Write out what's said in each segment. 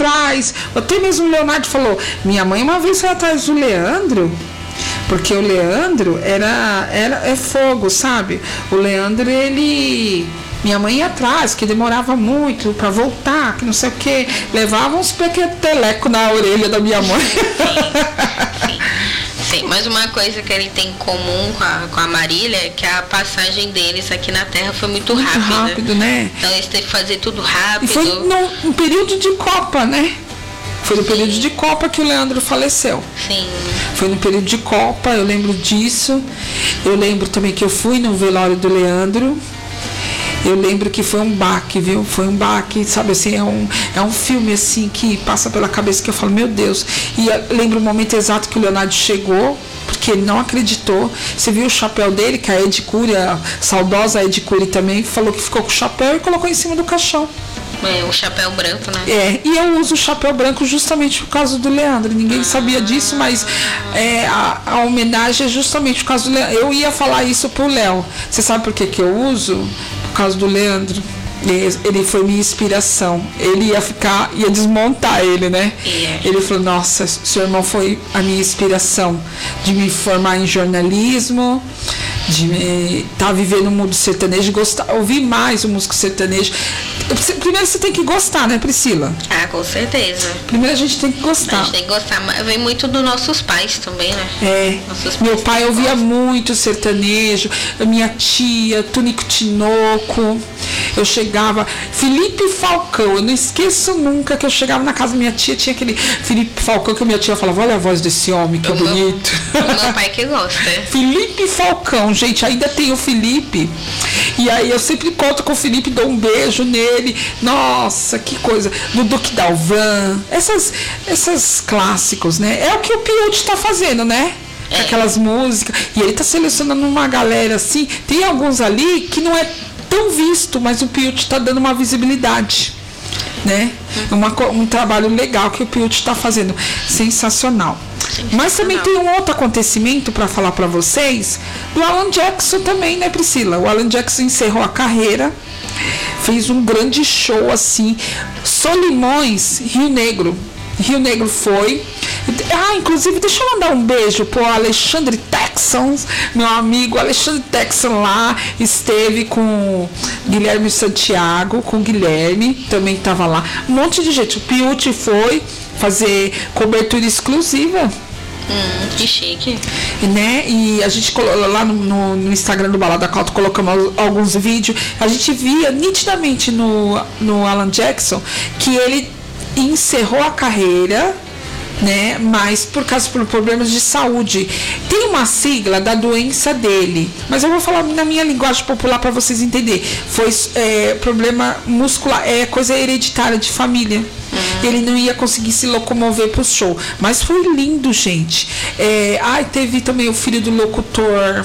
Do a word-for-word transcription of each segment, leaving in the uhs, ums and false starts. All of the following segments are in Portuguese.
atrás. Até mesmo o Leonardo falou, minha mãe uma vez foi atrás do Leandro, porque o Leandro era, era é fogo, sabe? O Leandro, ele... Minha mãe ia atrás, que demorava muito pra voltar, que não sei o que. Levava uns pequetelecos na orelha da minha mãe. Sim, sim. Mas uma coisa que ele tem em comum com a, com a Marília é que a passagem deles aqui na Terra foi muito, muito rápida. rápido, né? Então eles teve que fazer tudo rápido. E foi num, num período de Copa, né? Foi no período de Copa que o Leandro faleceu. Sim. Foi no período de Copa, eu lembro disso. Eu lembro também que eu fui no velório do Leandro. Eu lembro que foi um baque, viu? Foi um baque, sabe assim, é um, é um filme assim que passa pela cabeça que eu falo, meu Deus. E eu lembro o momento exato que o Leonardo chegou, porque ele não acreditou. Você viu o chapéu dele, que a Ed Cury, a saudosa Ed Cury também, falou que ficou com o chapéu e colocou em cima do caixão. É, o chapéu branco, né? É, e eu uso o chapéu branco justamente por causa do Leandro. Ninguém ah. sabia disso, mas é, a, a homenagem é justamente por causa do Leandro. Eu ia falar isso pro Léo. Você sabe por que que eu uso? Por causa do Leandro. Ele foi minha inspiração. Ele ia ficar, ia desmontar ele, né? Yeah. Ele falou, nossa, seu irmão foi a minha inspiração de me formar em jornalismo, de estar tá vivendo o mundo sertanejo, gostar, ouvir mais o músico sertanejo. Primeiro você tem que gostar, né, Priscila? Ah, com certeza. Primeiro a gente tem que gostar. A gente tem que gostar, mas vem muito dos nossos pais também, né? É. Nossos Meu pais pai ouvia gostam. muito sertanejo, minha tia, Tunico Tinoco. Eu chegava, Felipe Falcão, eu não esqueço nunca que eu chegava na casa da minha tia, tinha aquele Felipe Falcão que a minha tia falava, olha a voz desse homem, que o bonito. Meu, o meu pai que gosta. Felipe Falcão, gente, ainda tem o Felipe. E aí eu sempre conto com o Felipe, dou um beijo nele. Nossa, que coisa. Do Duque Dalvan, essas, essas clássicos, né? É o que o Piute tá fazendo, né? É. Aquelas músicas. E ele tá selecionando uma galera assim. Tem alguns ali que não é tão visto, mas o Piute está dando uma visibilidade, né? Uma, um trabalho legal que o Piute está fazendo, sensacional. Mas também tem um outro acontecimento para falar para vocês do Alan Jackson também, né, Priscila? O Alan Jackson encerrou a carreira, fez um grande show assim, Solimões, Rio Negro. Rio Negro foi. Ah, inclusive, deixa eu mandar um beijo pro Alexandre Texans, meu amigo Alexandre Texan lá, esteve com Guilherme Santiago, com o Guilherme, também estava lá. Um monte de gente. O Piute foi fazer cobertura exclusiva. Hum, que chique. Né? E a gente lá no, no, no Instagram do Balada Couto colocamos alguns vídeos. A gente via nitidamente no, no Alan Jackson que ele encerrou a carreira, né? Mas por causa por problemas de saúde. Tem uma sigla da doença dele, mas eu vou falar na minha linguagem popular para vocês entenderem. Foi é, problema muscular, é coisa hereditária de família. Uhum. Ele não ia conseguir se locomover pro show. Mas foi lindo, gente. É, ai, teve também o filho do locutor.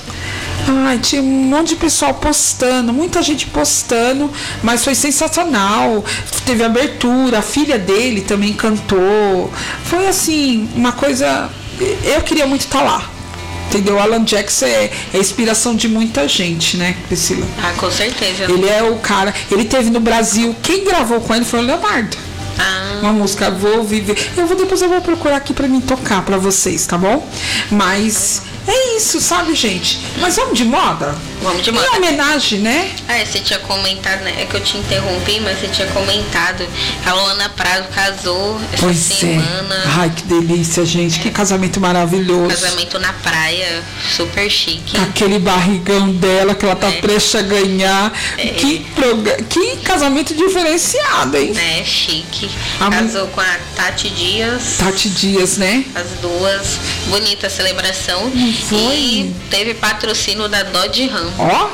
Ai, tinha um monte de pessoal postando, muita gente postando, mas foi sensacional. Teve abertura, a filha dele também cantou. Foi assim, uma coisa. Eu queria muito estar lá. Entendeu? O Alan Jackson é, é inspiração de muita gente, né, Priscila? Ah, com certeza. Ele é o cara. Ele teve no Brasil. Quem gravou com ele foi o Leonardo. Ah. Uma música, vou viver. Eu vou depois eu vou procurar aqui pra mim tocar pra vocês, tá bom? Mas é isso, sabe, gente? Mas vamos de moda? Vamos de moda. Em homenagem, né? Ah, você tinha comentado, né? É que eu te interrompi, mas você tinha comentado. A Luana Prado casou essa pois semana. É. Ai, que delícia, gente. É. Que casamento maravilhoso. Casamento na praia, super chique. Aquele barrigão dela que ela tá é. prestes a ganhar. É. Que, prog... que casamento diferenciado, hein? É, chique. A Casou com a Tati Dias. Tati Dias, né? As duas. Bonita celebração. Foi. E teve patrocínio da Dodge Ram. Ó.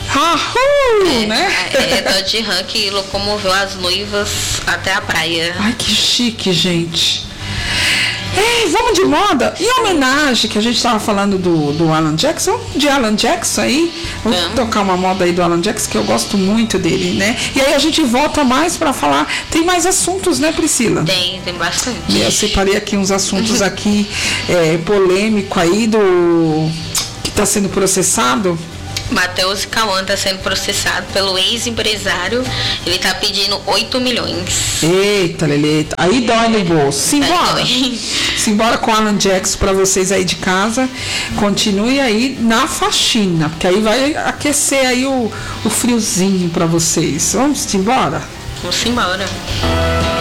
Ahul, é, né? É, é Dodge Ram que locomoveu as noivas até a praia. Ai, que chique, gente. É, vamos de moda. Em homenagem, que a gente estava falando do, do Alan Jackson, de Alan Jackson aí. Vamos é. tocar uma moda aí do Alan Jackson, que eu gosto muito dele, né? E aí a gente volta mais para falar. Tem mais assuntos, né, Priscila? Tem, tem bastante. Eu separei aqui uns assuntos aqui é, polêmico aí do que está sendo processado. Matheus Cauã está sendo processado pelo ex-empresário. Ele está pedindo oito milhões. Eita, Lelê. Aí dói no bolso. Simbora. Simbora com o Alan Jackson para vocês aí de casa. Continue aí na faxina, porque aí vai aquecer aí o, o friozinho para vocês. Vamos embora? Vamos embora.